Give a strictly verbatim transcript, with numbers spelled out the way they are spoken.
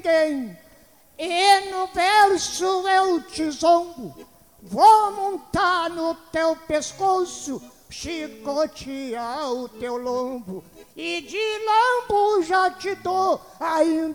ninguém. E no verso eu te zombo, vou montar no teu pescoço, chicotear o teu lombo, e de lambo já te dou ainda